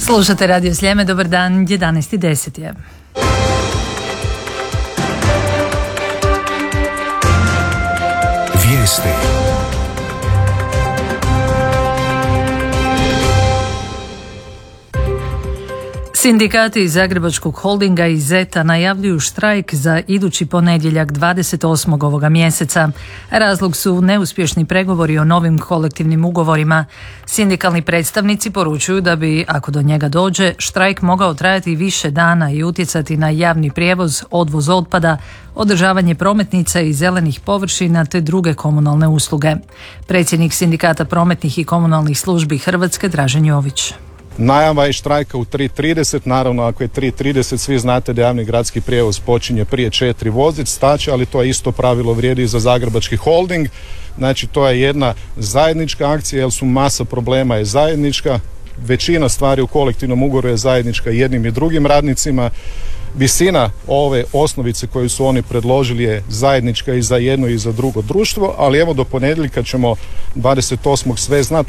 Slušate Radio Sljeme, dobar dan, 11:10 je. Vijesti. Sindikati iz Zagrebačkog holdinga i ZET-a najavljuju štrajk za idući ponedjeljak 28. ovoga mjeseca. Razlog su neuspješni pregovori o novim kolektivnim ugovorima. Sindikalni predstavnici poručuju da bi, ako do njega dođe, štrajk mogao trajati više dana i utjecati na javni prijevoz, odvoz otpada, održavanje prometnica i zelenih površina te druge komunalne usluge. Predsjednik Sindikata prometnih i komunalnih službi Hrvatske Dražen Jović. Najava je štrajka u 3:30, naravno ako je 3:30 svi znate da javni gradski prijevoz počinje prije 4 vozit staće, ali to je isto pravilo vrijedi i za Zagrebački holding. Znači to je jedna zajednička akcija jer su masa problema je zajednička, većina stvari u kolektivnom ugovoru je zajednička jednim i drugim radnicima. Visina ove osnovice koju su oni predložili je zajednička i za jedno i za drugo društvo, ali evo do ponedjeljka ćemo 28. sve znati.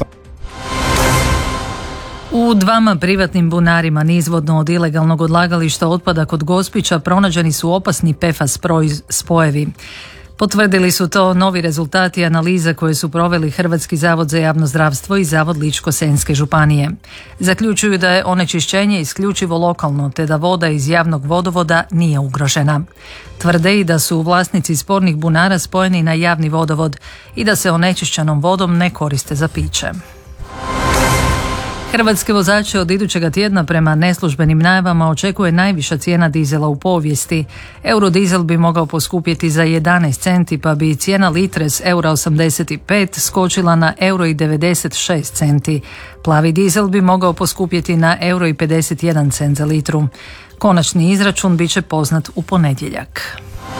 U 2 privatnim bunarima nizvodno od ilegalnog odlagališta otpada kod Gospića pronađeni su opasni PFAS spojevi. Potvrdili su to novi rezultati analiza koje su proveli Hrvatski zavod za javno zdravstvo i Zavod Ličko-senjske županije. Zaključuju da je onečišćenje isključivo lokalno te da voda iz javnog vodovoda nije ugrožena. Tvrde i da su vlasnici spornih bunara spojeni na javni vodovod i da se onečišćenom vodom ne koriste za piće. Hrvatske vozače od idućega tjedna prema neslužbenim najavama očekuje najviša cijena dizela u povijesti. Eurodizel bi mogao poskupjeti za 11 centi pa bi cijena litre s €85 skočila na €96. Plavi dizel bi mogao poskupjeti na €51 za litru. Konačni izračun bit će poznat u ponedjeljak.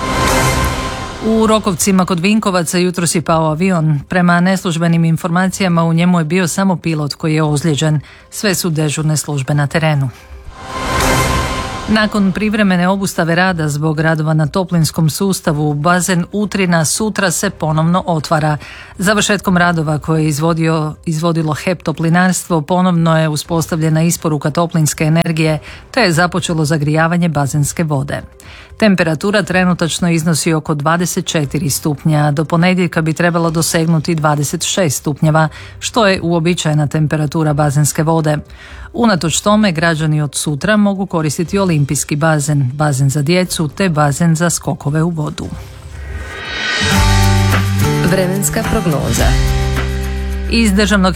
U Rokovcima kod Vinkovaca jutros je pao avion. Prema neslužbenim informacijama u njemu je bio samo pilot koji je ozlijeđen. Sve su dežurne službe na terenu. Nakon privremene obustave rada zbog radova na toplinskom sustavu, bazen Utrina sutra se ponovno otvara. Završetkom radova koje je izvodilo HEP Toplinarstvo ponovno je uspostavljena isporuka toplinske energije te je započelo zagrijavanje bazenske vode. Temperatura trenutačno iznosi oko 24 stupnja, do ponedjeljka bi trebalo dosegnuti 26 stupnjeva, što je uobičajena temperatura bazenske vode. Unatoč tome, građani od sutra mogu koristiti olimpijski bazen, bazen za djecu te bazen za skokove u vodu. Vremenska prognoza. Iz državnog